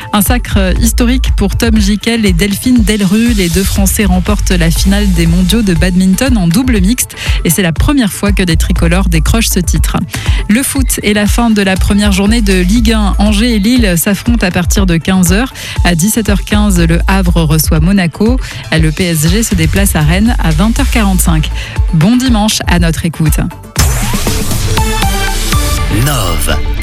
Un sacre historique pour Tom Gickel et Delphine Delrue. Les deux Français remportent la finale des mondiaux de badminton en double mixte et c'est la première fois que des tricolores décrochent ce titre. Le foot et la fin de la première journée de Ligue 1. Angers et Lille s'affrontent à partir de 15h. À 17h15, le Havre reçoit Monaco. Le PSG se déplace à Rennes à 20h45. Bon dimanche à notre écoute. Nove.